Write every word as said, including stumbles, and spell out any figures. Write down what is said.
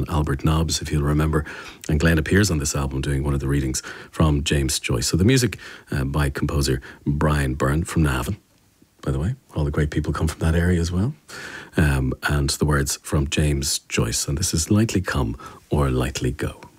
Albert Nobbs, if you'll remember. And Glenn appears on this album doing one of the readings from James Joyce. So the music uh, by composer Brian Byrne from Navan, by the way. All the great people come from that area as well. Um, and the words from James Joyce. And this is Lightly Come or Lightly Go.